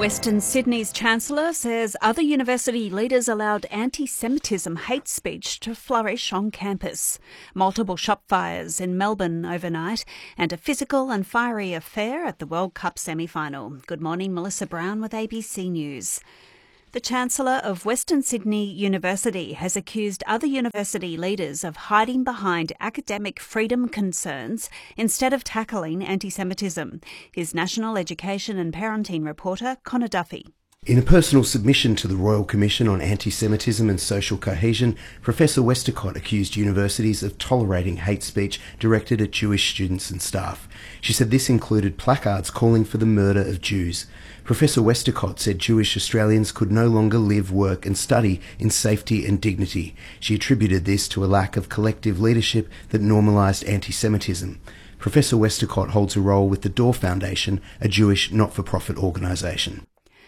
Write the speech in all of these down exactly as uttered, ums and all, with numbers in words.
Western Sydney's Chancellor says other university leaders allowed anti-Semitism hate speech to flourish on campus. Multiple shop fires in Melbourne overnight and a physical and fiery affair at the World Cup semi-final. Good morning, Melissa Brown with A B C News. The Chancellor of Western Sydney University has accused other university leaders of hiding behind academic freedom concerns instead of tackling anti-Semitism. Here's National Education and Parenting reporter Connor Duffy. In a personal submission to the Royal Commission on Anti-Semitism and Social Cohesion, Professor Westacott accused universities of tolerating hate speech directed at Jewish students and staff. She said this included placards calling for the murder of Jews. Professor Westacott said Jewish Australians could no longer live, work and study in safety and dignity. She attributed this to a lack of collective leadership that normalised anti-Semitism. Professor Westacott holds a role with the Door Foundation, a Jewish not-for-profit organisation.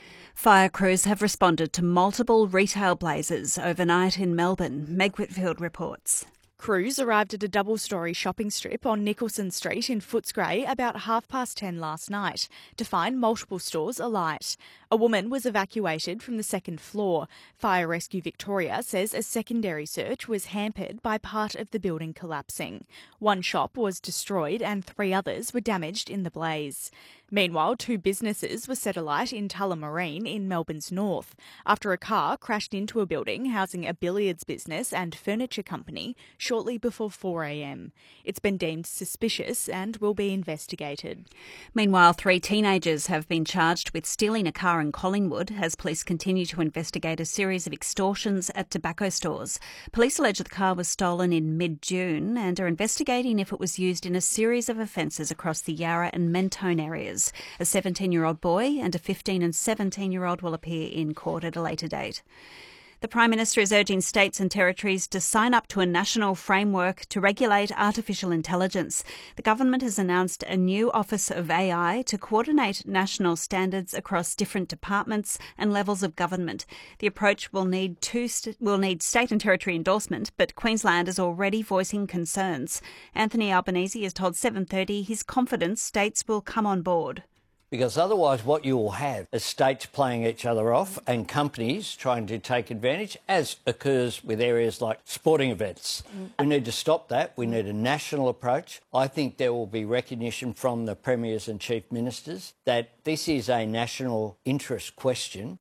Fire crews have responded to multiple retail blazes overnight in Melbourne. Meg Whitfield reports. Crews arrived at a double-storey shopping strip on Nicholson Street in Footscray about half past ten last night to find multiple stores alight. A woman was evacuated from the second floor. Fire Rescue Victoria says a secondary search was hampered by part of the building collapsing. One shop was destroyed and three others were damaged in the blaze. Meanwhile, two businesses were set alight in Tullamarine in Melbourne's north after a car crashed into a building housing a billiards business and furniture company shortly before four a m. It's been deemed suspicious and will be investigated. Meanwhile, three teenagers have been charged with stealing a car in Collingwood as police continue to investigate a series of extortions at tobacco stores. Police allege the car was stolen in mid-June and are investigating if it was used in a series of offences across the Yarra and Mentone areas. A seventeen-year-old boy and a fifteen and seventeen-year-old will appear in court at a later date. The Prime Minister is urging states and territories to sign up to a national framework to regulate artificial intelligence. The government has announced a new Office of A I to coordinate national standards across different departments and levels of government. The approach will need two st- will need state and territory endorsement, but Queensland is already voicing concerns. Anthony Albanese has told seven thirty he's confident states will come on board. Because otherwise what you will have is states playing each other off and companies trying to take advantage, as occurs with areas like sporting events. Mm. We need to stop that. We need a national approach. I think there will be recognition from the premiers and chief ministers that this is a national interest question.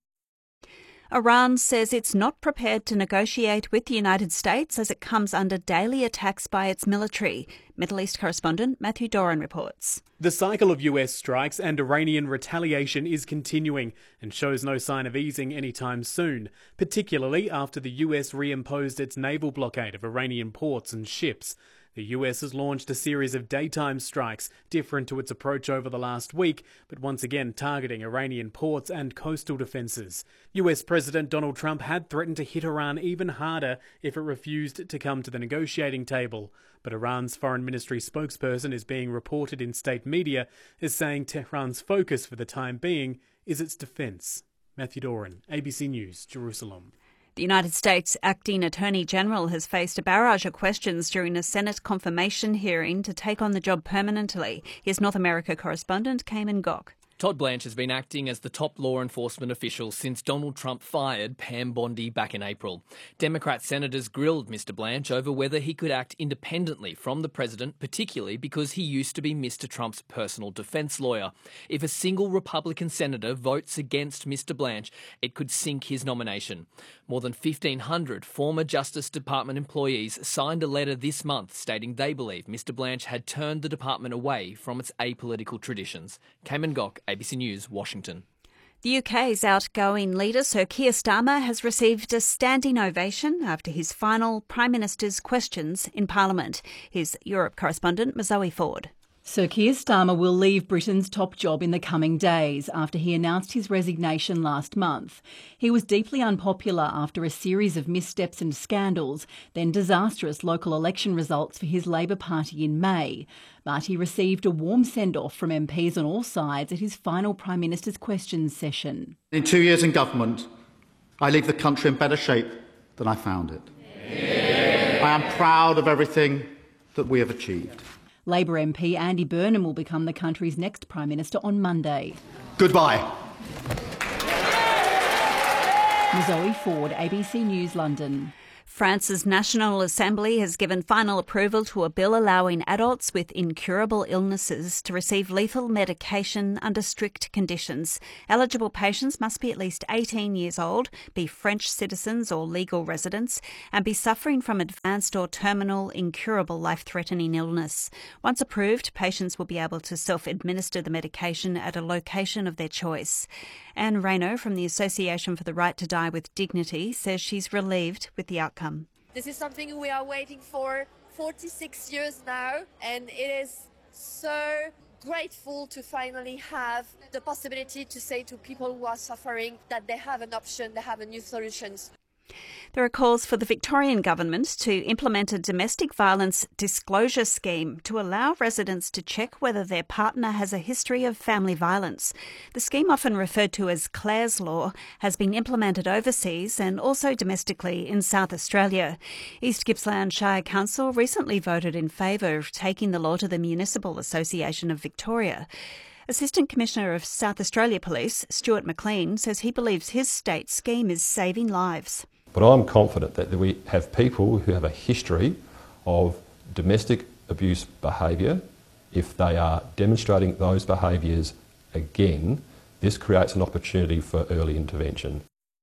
Iran says it's not prepared to negotiate with the United States as it comes under daily attacks by its military. Middle East correspondent Matthew Doran reports. The cycle of U S strikes and Iranian retaliation is continuing and shows no sign of easing anytime soon, particularly after the U S reimposed its naval blockade of Iranian ports and ships. The U S has launched a series of daytime strikes, different to its approach over the last week, but once again targeting Iranian ports and coastal defences. U S President Donald Trump had threatened to hit Iran even harder if it refused to come to the negotiating table. But Iran's foreign ministry spokesperson is being reported in state media as saying Tehran's focus for the time being is its defence. Matthew Doran, A B C News, Jerusalem. The United States Acting Attorney General has faced a barrage of questions during a Senate confirmation hearing to take on the job permanently. Here's North America correspondent Cayman Gok. Todd Blanche has been acting as the top law enforcement official since Donald Trump fired Pam Bondi back in April. Democrat senators grilled Mister Blanche over whether he could act independently from the president, particularly because he used to be Mister Trump's personal defence lawyer. If a single Republican senator votes against Mister Blanche, it could sink his nomination. More than fifteen hundred former Justice Department employees signed a letter this month stating they believe Mister Blanche had turned the department away from its apolitical traditions. Cayman Gok, A B C News, Washington. The U K's outgoing leader, Sir Keir Starmer, has received a standing ovation after his final Prime Minister's questions in Parliament. Here's Europe correspondent Mazoe Ford. Sir Keir Starmer will leave Britain's top job in the coming days after he announced his resignation last month. He was deeply unpopular after a series of missteps and scandals, then disastrous local election results for his Labor Party in May. But he received a warm send-off from M Ps on all sides at his final Prime Minister's questions session. In two years in government, I leave the country in better shape than I found it. Yeah. I am proud of everything that we have achieved. Labor M P Andy Burnham will become the country's next Prime Minister on Monday. Goodbye. Zoe Ford, A B C News, London. France's National Assembly has given final approval to a bill allowing adults with incurable illnesses to receive lethal medication under strict conditions. Eligible patients must be at least eighteen years old, be French citizens or legal residents, and be suffering from advanced or terminal incurable life-threatening illness. Once approved, patients will be able to self-administer the medication at a location of their choice. Anne Rayno from the Association for the Right to Die with Dignity says she's relieved with the outcome. This is something we are waiting for forty-six years now, and it is so grateful to finally have the possibility to say to people who are suffering that they have an option, they have a new solutions. There are calls for the Victorian government to implement a domestic violence disclosure scheme to allow residents to check whether their partner has a history of family violence. The scheme, often referred to as Clare's Law, has been implemented overseas and also domestically in South Australia. East Gippsland Shire Council recently voted in favour of taking the law to the Municipal Association of Victoria. Assistant Commissioner of South Australia Police, Stuart McLean, says he believes his state scheme is saving lives. But I'm confident that we have people who have a history of domestic abuse behaviour. If they are demonstrating those behaviours again, this creates an opportunity for early intervention.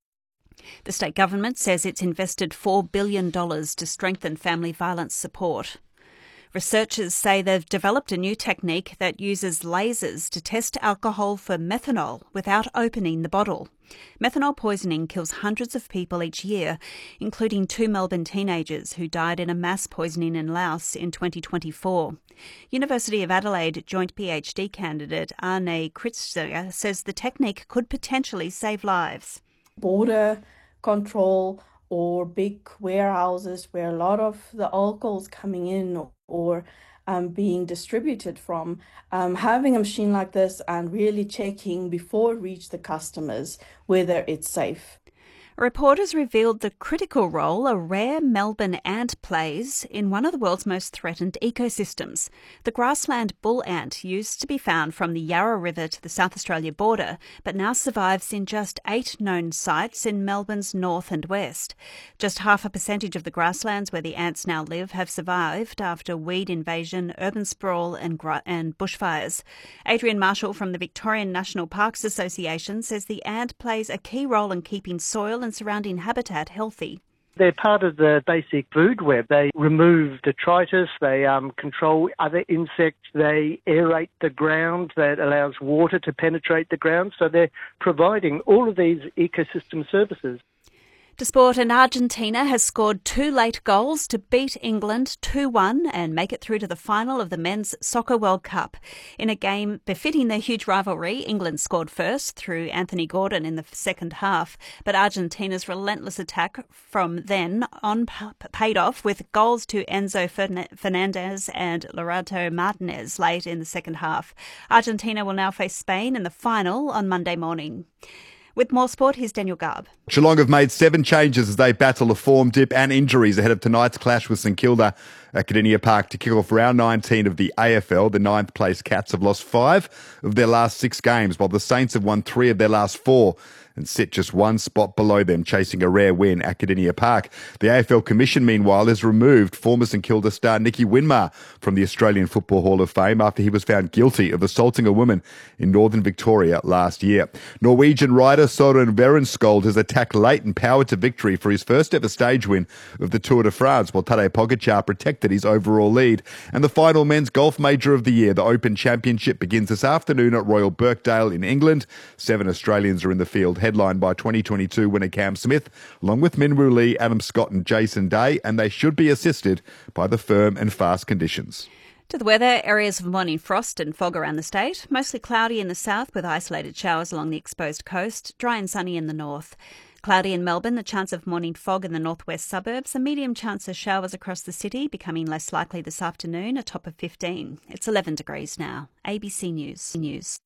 The state government says it's invested four billion dollars to strengthen family violence support. Researchers say they've developed a new technique that uses lasers to test alcohol for methanol without opening the bottle. Methanol poisoning kills hundreds of people each year, including two Melbourne teenagers who died in a mass poisoning in Laos in twenty twenty-four. University of Adelaide joint PhD candidate Arne Kritzger says the technique could potentially save lives. Border control or big warehouses where a lot of the alcohol's coming in or um, being distributed from, um, having a machine like this and really checking before it reaches the customers whether it's safe. A report has revealed the critical role a rare Melbourne ant plays in one of the world's most threatened ecosystems. The grassland bull ant used to be found from the Yarra River to the South Australia border, but now survives in just eight known sites in Melbourne's north and west. Just half a percentage of the grasslands where the ants now live have survived after weed invasion, urban sprawl and, gra- and bushfires. Adrian Marshall from the Victorian National Parks Association says the ant plays a key role in keeping soil and surrounding habitat healthy. They're part of the basic food web. They remove detritus, they um, control other insects, they aerate the ground, that allows water to penetrate the ground. So they're providing all of these ecosystem services. To sport, and Argentina has scored two late goals to beat England two one and make it through to the final of the Men's Soccer World Cup. In a game befitting their huge rivalry, England scored first through Anthony Gordon in the second half, but Argentina's relentless attack from then on paid off with goals to Enzo Fernandez and Lautaro Martinez late in the second half. Argentina will now face Spain in the final on Monday morning. With more sport, here's Daniel Garb. Geelong have made seven changes as they battle a form dip and injuries ahead of tonight's clash with St Kilda at Kardinia Park to kick off round nineteen of the A F L. The ninth place Cats have lost five of their last six games, while the Saints have won three of their last four and sit just one spot below them, chasing a rare win at Kardinia Park. The A F L Commission, meanwhile, has removed former St Kilda star Nicky Winmar from the Australian Football Hall of Fame after he was found guilty of assaulting a woman in northern Victoria last year. Norwegian rider Søren Verenskold has attacked late and powered to victory for his first ever stage win of the Tour de France, while Tadej Pogacar protected his overall lead. And the final men's golf major of the year, the Open Championship, begins this afternoon at Royal Birkdale in England. Seven Australians are in the field, headlined by twenty twenty-two winner Cam Smith, along with Minwoo Lee, Adam Scott and Jason Day, and they should be assisted by the firm and fast conditions. To the weather, areas of morning frost and fog around the state, mostly cloudy in the south with isolated showers along the exposed coast, dry and sunny in the north. Cloudy in Melbourne, the chance of morning fog in the northwest suburbs, a medium chance of showers across the city, becoming less likely this afternoon, a top of fifteen. It's eleven degrees now. A B C News. News.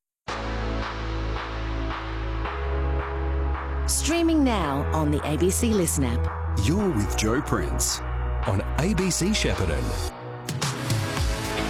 Streaming now on the A B C Listen app. You're with Joe Prince on A B C Shepparton.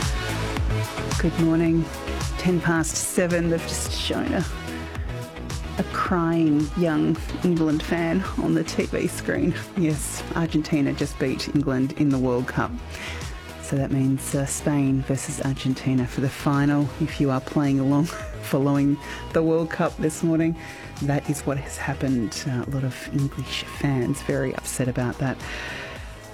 Good morning. Ten past seven. They've just shown a, a crying young England fan on the T V screen. Yes, Argentina just beat England in the World Cup. So that means uh, Spain versus Argentina for the final. If you are playing along, following the World Cup this morning, that is what has happened. Uh, a lot of English fans very upset about that.